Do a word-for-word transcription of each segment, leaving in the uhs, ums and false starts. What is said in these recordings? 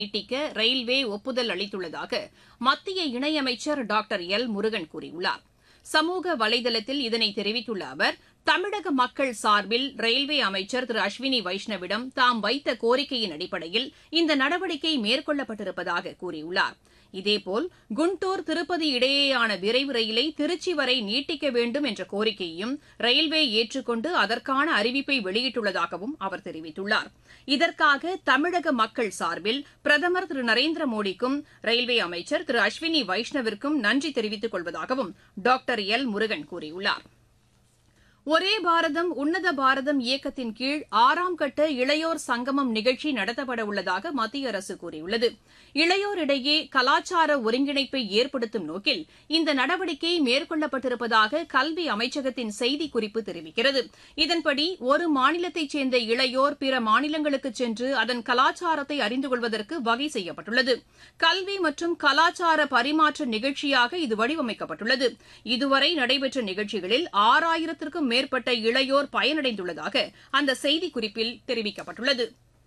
நீட்டிக்க ரயில்வே ஒப்புதல் அளித்துள்ளதாக மத்திய இணையமைச்சர் டாக்டர் எல் முருகன் கூறியுள்ளார். சமூக வலைதளத்தில் இதனை தெரிவித்துள்ள அவர், தமிழக மக்கள் சார்பில் ரயில்வே அமைச்சர் திரு அஸ்வினி வைஷ்ணவிடம் தாம் வைத்த கோரிக்கையின் அடிப்படையில் இந்த நடவடிக்கை மேற்கொள்ளப்பட்டிருப்பதாக கூறியுள்ளார். இதேபோல் குண்டூர் திருப்பதி இடையேயான விரைவு ரயிலை திருச்சி வரை நீட்டிக்க வேண்டும் என்ற கோரிக்கையையும் ரயில்வே ஏற்றுக்கொண்டு அதற்கான அறிவிப்பை வெளியிட்டுள்ளதாகவும் அவர் தெரிவித்துள்ளார். இதற்காக தமிழக மக்கள் சார்பில் பிரதமர் திரு நரேந்திர மோடிக்கும் ரயில்வே அமைச்சர் திரு அஸ்வினி வைஷ்ணவிற்கும் நன்றி தெரிவித்துக் கொள்வதாகவும் டாக்டர் எல் முருகன் கூறியுள்ளார். ஒரே பாரதம் உன்னத பாரதம் இயக்கத்தின் கீழ் ஆறாம் கட்ட இளையோர் சங்கமம் நிகழ்ச்சி நடத்தப்பட உள்ளதாக மத்திய அரசு கூறியுள்ளது. இளையோரிடையே கலாச்சார ஒருங்கிணைப்பை ஏற்படுத்தும் நோக்கில் இந்த நடவடிக்கை மேற்கொள்ளப்பட்டிருப்பதாக கல்வி அமைச்சகத்தின் செய்திக்குறிப்பு தெரிவிக்கிறது. இதன்படி ஒரு மாநிலத்தைச் சேர்ந்த இளையோர் பிற மாநிலங்களுக்கு சென்று அதன் கலாச்சாரத்தை அறிந்து கொள்வதற்கு வகை செய்யப்பட்டுள்ளது. கல்வி மற்றும் கலாச்சார பரிமாற்ற நிகழ்ச்சியாக இது வடிவமைக்கப்பட்டுள்ளது. இதுவரை நடைபெற்ற நிகழ்ச்சிகளில் ஆறாயிரத்திற்கும் மேற்பட்ட இளையோர் பயனடைந்துள்ளதாக அந்த செய்திக்குறிப்பில் தெரிவிக்கப்பட்டுள்ளது.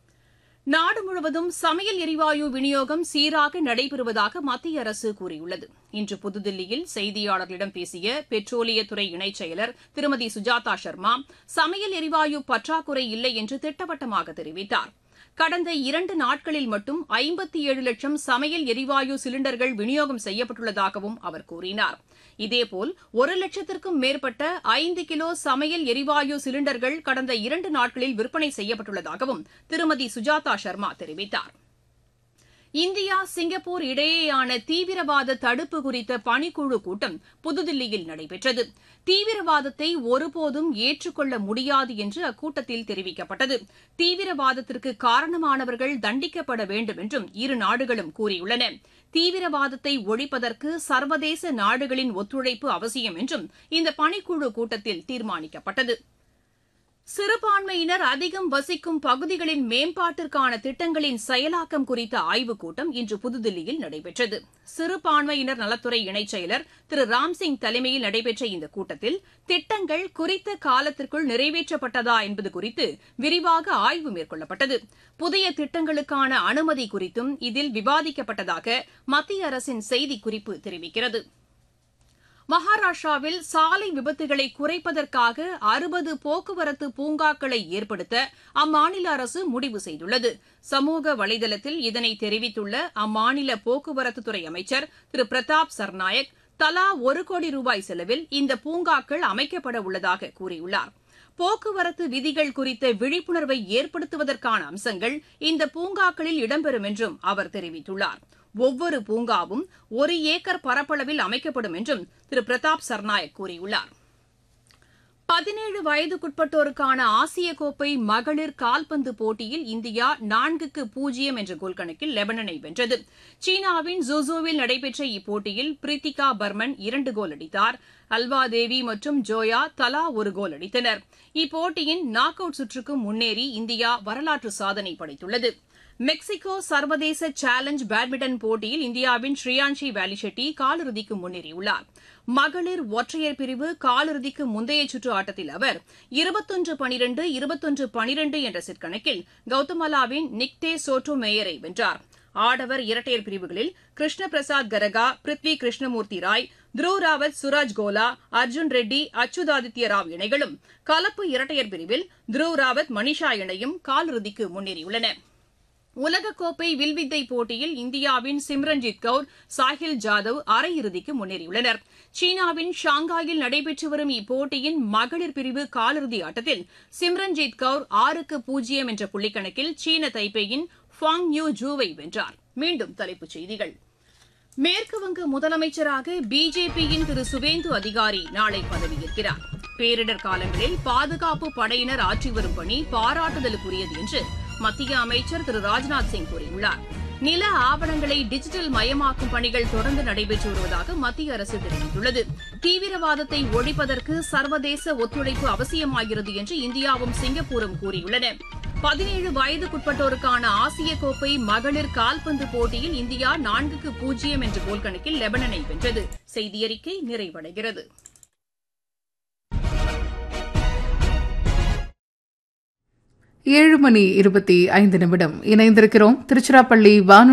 நாடு முழுவதும் சமையல் எரிவாயு விநியோகம் சீராக நடைபெறுவதாக மத்திய அரசு கூறியுள்ளது. இன்று புதுதில்லியில் செய்தியாளர்களிடம் பேசிய பெட்ரோலியத்துறை இணைச் செயலர் திருமதி சுஜாதா சர்மா, சமையல் எரிவாயு பற்றாக்குறை இல்லை என்று திட்டவட்டமாக தெரிவித்தார். கடந்த இரண்டு நாட்களில் மட்டும் ஐம்பத்தி ஏழு லட்சம் சமையல் எரிவாயு சிலிண்டர்கள் விநியோகம் செய்யப்பட்டுள்ளதாகவும் அவர் கூறினார். இதேபோல் ஒரு லட்சத்திற்கும் மேற்பட்ட ஐந்து கிலோ சமையல் எரிவாயு சிலிண்டர்கள் கடந்த இரண்டு நாட்களில் விற்பனை செய்யப்பட்டுள்ளதாகவும் திருமதி சுஜாதா சர்மா தெரிவித்தார். இந்தியா சிங்கப்பூர் இடையேயான தீவிரவாத தடுப்பு குறித்த பணிக்குழு கூட்டம் புதுதில்லியில் நடைபெற்றது. தீவிரவாதத்தை ஒருபோதும் ஏற்றுக்கொள்ள முடியாது என்று அக்கூட்டத்தில் தெரிவிக்கப்பட்டது. தீவிரவாதத்திற்கு காரணமானவர்கள் தண்டிக்கப்பட வேண்டும் என்றும் இரு நாடுகளும் கூறியுள்ளன. தீவிரவாதத்தை ஒழிப்பதற்கு சர்வதேச நாடுகளின் ஒத்துழைப்பு அவசியம் என்றும் இந்த பணிக்குழு கூட்டத்தில் தீர்மானிக்கப்பட்டது. சிறுபான்மையினர் அதிகம் வசிக்கும் பகுதிகளின் மேம்பாட்டிற்கான திட்டங்களின் செயலாக்கம் குறித்த ஆய்வுக் கூட்டம் இன்று புதுதில்லியில் நடைபெற்றது. சிறுபான்மையினர் நலத்துறை இணைச் செயலர் திரு ராம்சிங் தலைமையில் நடைபெற்ற இந்த கூட்டத்தில் திட்டங்கள் குறித்த காலத்திற்குள் நிறைவேற்றப்பட்டதா என்பது குறித்து விரிவாக ஆய்வு மேற்கொள்ளப்பட்டது. புதிய திட்டங்களுக்கான அனுமதி குறித்தும் இதில் விவாதிக்கப்பட்டதாக மத்திய அரசின் செய்திக்குறிப்பு தெரிவிக்கிறது. மகாராஷ்டிராவில் சாலை விபத்துகளை குறைப்பதற்காக அறுபது போக்குவரத்து பூங்காக்களை ஏற்படுத்த அம்மாநில அரசு முடிவு செய்துள்ளது. சமூக வலைதளத்தில் இதனை தெரிவித்துள்ள அம்மாநில போக்குவரத்துத்துறை அமைச்சர் திரு பிரதாப் சர்நாயக், தலா ஒரு கோடி ரூபாய் செலவில் இந்த பூங்காக்கள் அமைக்கப்பட உள்ளதாக கூறியுள்ளார். போக்குவரத்து விதிகள் குறித்த விழிப்புணர்வை ஏற்படுத்துவதற்கான அம்சங்கள் இந்த பூங்காக்களில் இடம்பெறும் என்றும் அவர் தெரிவித்துள்ளார். ஒவ்வொரு பூங்காவும் ஒரு ஏக்கர் பரப்பளவில் அமைக்கப்படும் என்றும் திரு பிரதாப் சர்நாயக் கூறியுள்ளார். பதினேழு வயதுக்குட்பட்டோருக்கான ஆசிய கோப்பை மகளிர் கால்பந்து போட்டியில் இந்தியா நான்குக்கு பூஜ்ஜியம் என்ற கோல் கணக்கில் லெபனனை வென்றது. சீனாவின் ஜூசூவில் நடைபெற்ற இப்போட்டியில் பிரீத்திகா பர்மன் இரண்டு கோல் அடித்தார். அல்வா தேவி மற்றும் ஜோயா தலா ஒரு கோல் அடித்தனர். இப்போட்டியின் நாக் அவுட் சுற்றுக்கு முன்னேறி இந்தியா வரலாற்று சாதனை படைத்துள்ளது. மெக்சிகோ சர்வதேச சேலஞ்ச் பேட்மிண்டன் போட்டியில் இந்தியாவின் ஸ்ரீயான்ஷி வேலிஷெட்டி காலிறுதிக்கு முன்னேறியுள்ளார். மகளிர் ஒற்றையர் பிரிவு காலிறுதிக்கு முந்தைய சுற்று ஆட்டத்தில் அவர் இருபத்தொன்று பனிரெண்டு இருபத்தொன்று பனிரெண்டு என்ற செட் கணக்கில் கவுதமாலாவின் நிக்தே சோட்டோ மேயரை வென்றார். ஆடவர் இரட்டையர் பிரிவுகளில் கிருஷ்ண பிரசாத் கரகா, பிருத்வி கிருஷ்ணமூர்த்தி ராய், த்ருவ் ராவத், சுராஜ் கோலா, அர்ஜுன் ரெட்டி, அச்சுதாதித்ய ராவ் இணைகளும், கலப்பு இரட்டையர் பிரிவில் த்ருவ் ராவத், மனிஷா இணையும் காலிறுதிக்கு முன்னேறியுள்ளன. உலகக்கோப்பை வில்வித்தை போட்டியில் இந்தியாவின் சிம்ரன்ஜித் கவுர், சாஹில் ஜாதவ் அரையிறுதிக்கு முன்னேறியுள்ளனர். சீனாவின் ஷாங்காயில் நடைபெற்று வரும் இப்போட்டியின் மகளிர் பிரிவு காலிறுதி ஆட்டத்தில் சிம்ரன்ஜித் கவுர் ஆறுக்கு பூஜ்ஜியம் என்ற புள்ளிக்கணக்கில் சீன தைப்பேயின் ஃபாங் யூ ஜூவை வென்றார். மீண்டும் தலைப்புச் செய்திகள். மேற்குவங்க முதலமைச்சராக பிஜேபியின் திரு சுவேந்து அதிகாரி நாளை பதவியேற்கிறார். பேரிடர் காலங்களில் பாதுகாப்பு படையினர் ஆற்றி வரும் பணி பாராட்டுதலுக்குரியது என்று மத்திய அமைச்சர் திரு ராஜ்நாத் சிங் கூறியுள்ளார். நில ஆவணங்களை டிஜிட்டல் மயமாக்கும் பணிகள் தொடர்ந்து நடைபெற்று வருவதாக மத்திய அரசு தெரிவித்துள்ளது. தீவிரவாதத்தை ஒழிப்பதற்கு சர்வதேச ஒத்துழைப்பு அவசியமாகிறது என்று இந்தியாவும் சிங்கப்பூரும் கூறியுள்ளன. பதினேழு வயதுக்குட்பட்டோருக்கான ஆசிய கோப்பை மகளிர் கால்பந்து போட்டியில் இந்தியா நான்குக்கு பூஜ்ஜியம் என்ற கோல் கணக்கில் லெபனனை வென்றது. செய்தியறிக்கை நிறைவடைகிறது. ஏழு மணி இருபத்தி ஐந்து நிமிடம் இணைந்திருக்கிறோம் திருச்சிராப்பள்ளி வானொலி